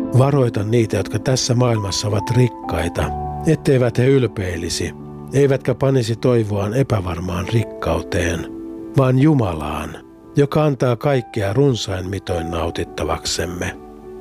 Varoita niitä, jotka tässä maailmassa ovat rikkaita, etteivät he ylpeilisi, eivätkä panisi toivoaan epävarmaan rikkauteen, vaan Jumalaan, joka antaa kaikkea runsain mitoin nautittavaksemme.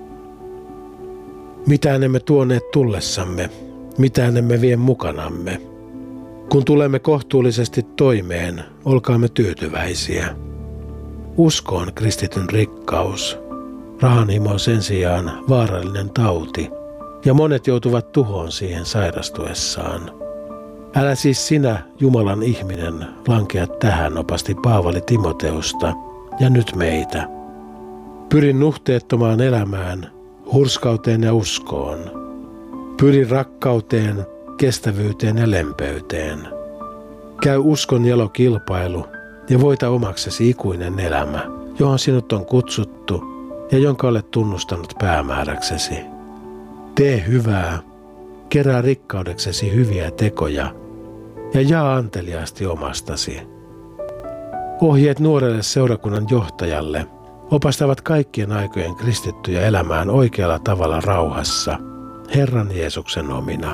Mitään emme tuoneet tullessamme, mitään emme vie mukanamme. Kun tulemme kohtuullisesti toimeen, olkaamme tyytyväisiä. Usko on kristityn rikkaus. Rahanhimo on sen sijaan vaarallinen tauti, ja monet joutuvat tuhoon siihen sairastuessaan. Älä siis sinä, Jumalan ihminen, lankea tähän, opasti Paavali Timoteusta ja nyt meitä. Pyri nuhteettomaan elämään, hurskauteen ja uskoon. Pyri rakkauteen, kestävyyteen ja lempeyteen. Käy uskon jalokilpailu ja voita omaksesi ikuinen elämä, johon sinut on kutsuttu ja jonka olet tunnustanut päämääräksesi. Tee hyvää, kerää rikkaudeksesi hyviä tekoja ja jaa anteliaasti omastasi. Ohjeet nuorelle seurakunnan johtajalle opastavat kaikkien aikojen kristittyjä elämään oikealla tavalla rauhassa, Herran Jeesuksen omina.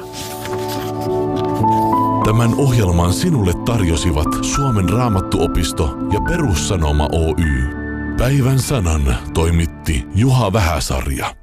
Tämän ohjelman sinulle tarjosivat Suomen Raamattuopisto ja Perussanoma Oy. Päivän sanan toimitti Juha Vähäsarja.